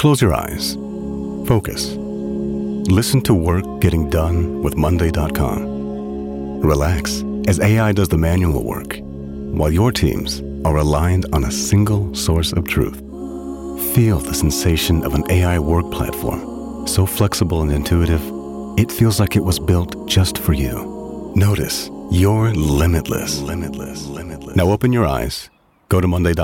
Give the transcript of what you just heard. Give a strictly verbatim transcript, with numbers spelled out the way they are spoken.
Close your eyes. Focus. Listen to work getting done with Monday dot com. Relax as A I does the manual work, while your teams are aligned on a single source of truth. Feel the sensation of an A I work platform, so flexible and intuitive, it feels like it was built just for you. Notice you're limitless. Limitless. Limitless. Now open your eyes, go to Monday dot com.